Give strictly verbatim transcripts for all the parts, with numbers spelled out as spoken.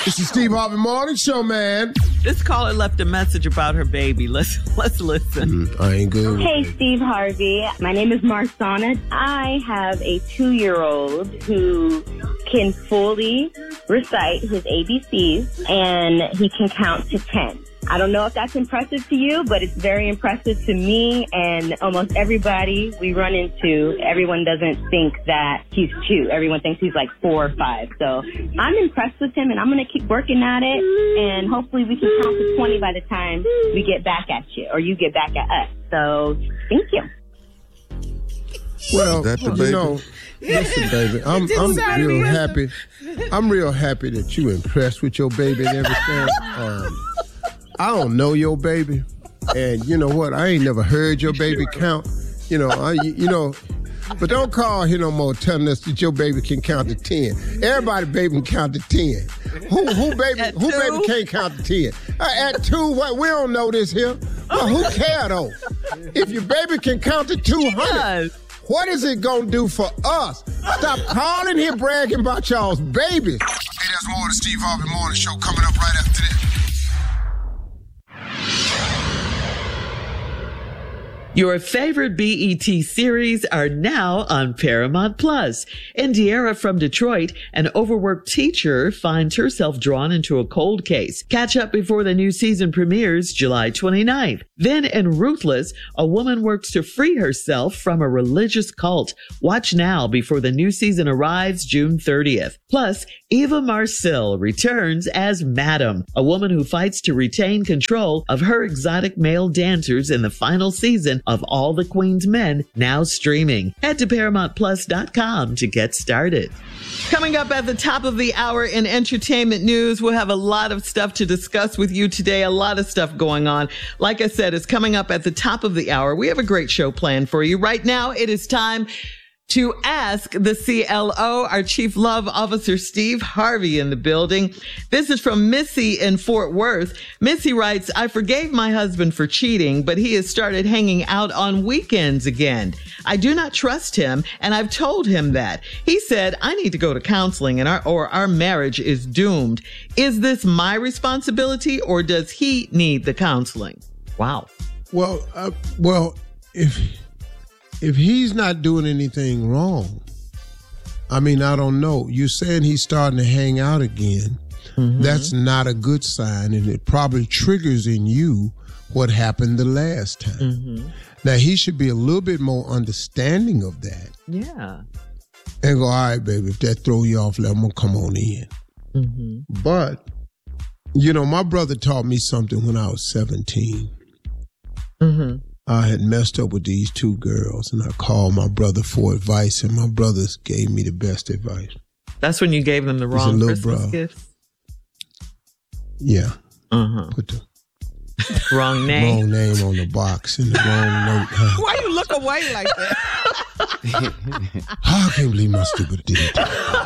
It's the Steve Harvey Morning Show, man. This caller left a message about her baby. Let's let's listen. Mm, I ain't good. Hey, Steve Harvey. My name is Marsana. I have a two-year-old who can fully recite his A B Cs, and he can count to ten. I don't know if that's impressive to you, but it's very impressive to me and almost everybody we run into. Everyone doesn't think that he's two. Everyone thinks he's like four or five. So I'm impressed with him, and I'm going to keep working at it, and hopefully we can count to twenty by the time we get back at you, or you get back at us. So thank you. Well, That the you baby? know, listen, baby, I'm, I'm real happy. I'm real happy that you impressed with your baby and everything. Um, I don't know your baby, and you know what? I ain't never heard your baby count. You know, I, you know, but don't call here no more telling us that your baby can count to ten. Everybody baby can count to ten. Who, who baby, At who two? baby can't count to ten? Uh, at two, what? We don't know this here. Well, who care though? If your baby can count to two hundred. What is it gonna do for us? Stop calling here bragging about y'all's babies. Hey, there's more of the Steve Harvey Morning Show coming up right after this. Your favorite B E T series are now on Paramount Plus. Indiera from Detroit, an overworked teacher, finds herself drawn into a cold case. Catch up before the new season premieres July twenty-ninth. Then in Ruthless, a woman works to free herself from a religious cult. Watch now before the new season arrives June thirtieth. Plus, Eva Marcille returns as Madam, a woman who fights to retain control of her exotic male dancers in the final season of All the Queen's Men, now streaming. Head to Paramount Plus dot com to get started. Coming up at the top of the hour in entertainment news, we'll have a lot of stuff to discuss with you today, a lot of stuff going on. Like I said, it's coming up at the top of the hour. We have a great show planned for you. Right now, it is time to ask the C L O, our Chief Love Officer, Steve Harvey, in the building. This is from Missy in Fort Worth. Missy writes, I forgave my husband for cheating, but he has started hanging out on weekends again. I do not trust him, and I've told him that. He said, I need to go to counseling and our, or our marriage is doomed. Is this my responsibility, or does he need the counseling? Wow. Well, uh, well, if... If he's not doing anything wrong, I mean, I don't know. You're saying he's starting to hang out again. Mm-hmm. That's not a good sign, and it probably triggers in you what happened the last time. Mm-hmm. Now, he should be a little bit more understanding of that. Yeah. And go, all right, baby, if that throw you off, let him come on in. Mm-hmm. But, you know, my brother taught me something when I was seventeen. Mm-hmm. I had messed up with these two girls, and I called my brother for advice, and my brothers gave me the best advice. That's when you gave them the wrong Christmas brother. Gifts? Yeah. Uh-huh. Put the wrong name. Wrong name on the box and the wrong note. Huh? Why you look away like that? I can't believe my stupid did it.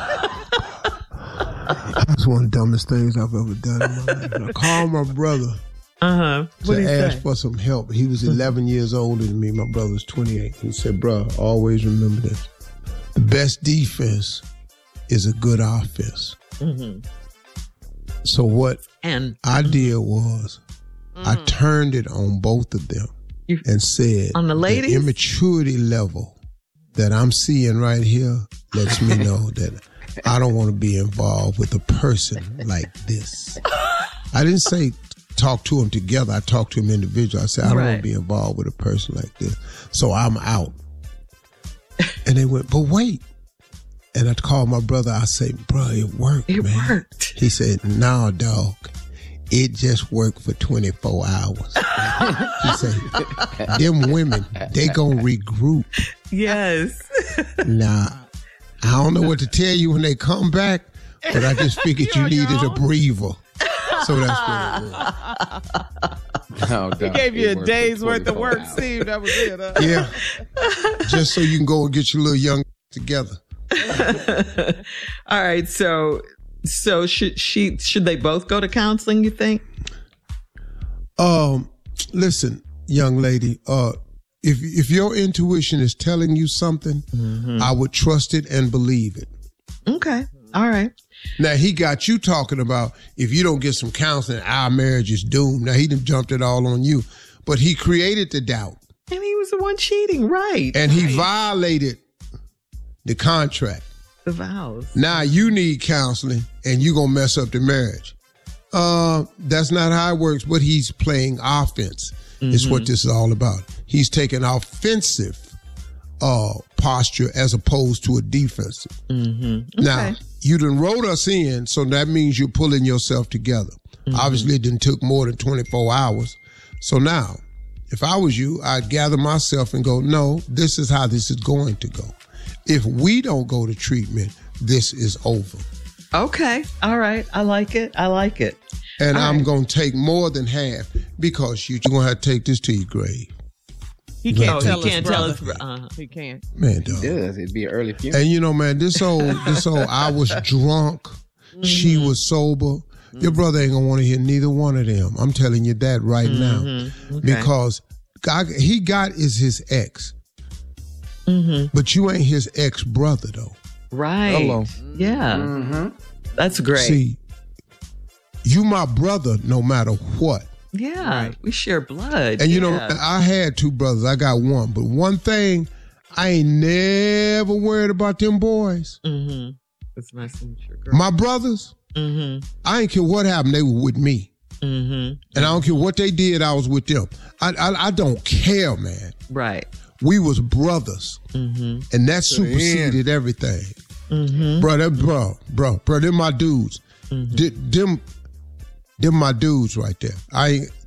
That's one of the dumbest things I've ever done in my life. And I called my brother. Uh-huh. What to ask say? for some help. He was eleven years older than me. My brother was twenty-eight. He said, bro, always remember this. The best defense is a good offense. Mm-hmm. So what and I did was mm-hmm. I turned it on both of them you, and said, on the ladies? The immaturity level that I'm seeing right here lets me know that I don't want to be involved with a person like this. I didn't say talk to him together. I talked to him individually. I said, I don't right. want to be involved with a person like this. So I'm out. And they went, but wait. And I called my brother. I said, bro, it worked, it man. It worked. He said, no, dog. It just worked for twenty-four hours. He said, them women, they gonna regroup. Yes. Now, I don't know what to tell you when they come back, but I just figured you, you needed a breather. So that's what it was. No, he gave you a day's worth of work, Steve. That was it, huh? Yeah. Just so you can go and get your little young together. All right. So, so should she? Should they both go to counseling? You think? Um, listen, young lady. Uh, if if your intuition is telling you something, mm-hmm. I would trust it and believe it. Okay. All right. Now, he got you talking about if you don't get some counseling, our marriage is doomed. Now, he done jumped it all on you. But he created the doubt. And he was the one cheating, right. And right. he violated the contract. The vows. Now, you need counseling, and you're going to mess up the marriage. Uh, that's not how it works, but he's playing offense. Mm-hmm. Is what this is all about. He's taking offensive uh, posture as opposed to a defensive. Mm-hmm. Okay. Now, you done wrote us in, so that means you're pulling yourself together. Mm-hmm. Obviously, it didn't took more than twenty-four hours. So now, if I was you, I'd gather myself and go, no, this is how this is going to go. If we don't go to treatment, this is over. Okay. All right. I like it. I like it. And All I'm right. going to take more than half because you're going to have to take this to your grave. He can't, oh, tell, he us can't tell us. Uh-huh. He can't. Man, dog. He does. It'd be an early funeral. And you know, man, this old, this old, I was drunk. Mm-hmm. She was sober. Mm-hmm. Your brother ain't going to want to hear neither one of them. I'm telling you that right mm-hmm. now. Okay. Because God, he got is his ex. Mm-hmm. But you ain't his ex-brother, though. Right. Hello. Yeah. Mm-hmm. That's great. See, you my brother no matter what. Yeah. Right. We share blood. And you yeah. know, I had two brothers. I got one. But one thing, I ain't never worried about them boys. Mm-hmm. That's my signature girl. My brothers, mm-hmm. I ain't care what happened. They were with me. Mm-hmm. And I don't care what they did. I was with them. I I, I don't care, man. Right. We was brothers. Mm-hmm. And that superseded everything. Mm-hmm. Bro, that, bro, bro, bro, them my dudes. Mm-hmm. D- them, them my dudes right there. I